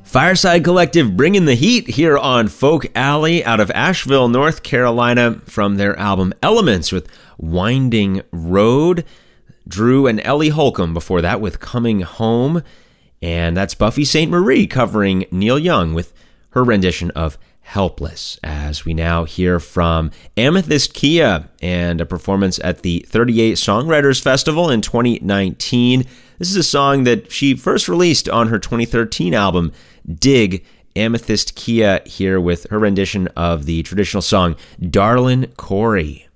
Fireside Collective bringing the heat here on Folk Alley out of Asheville, North Carolina, from their album Elements with Winding Road. Drew and Ellie Holcomb before that with Coming Home. And that's Buffy Sainte-Marie covering Neil Young with her rendition of Helpless, as we now hear from Amethyst Kia and a performance at the 38 Songwriters Festival in 2019. This is a song that she first released on her 2013 album, Dig. Amethyst Kia here with her rendition of the traditional song, Darlin' Corey.